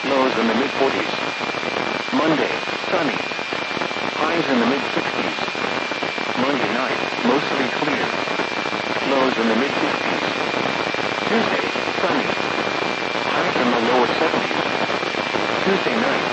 Lows in the mid-40s. Monday, sunny. Highs in the mid-60s. Monday night, mostly clear. Lows in the mid-50s. Tuesday, sunny. Highs in the lower 70s. Tuesday night,